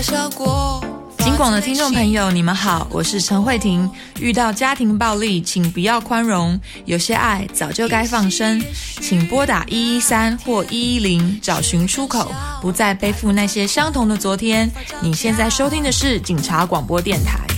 效果。 金广的听众朋友，你们好，我是陈慧婷。遇到家庭暴力，请不要宽容，有些爱早就该放生，请拨打113或110找寻出口，不再背负那些相同的昨天。你现在收听的是警察广播电台。